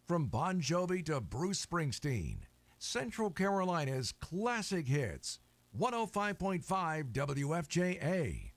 From Bon Jovi to Bruce Springsteen, Central Carolina's classic hits. 105.5 WFJA.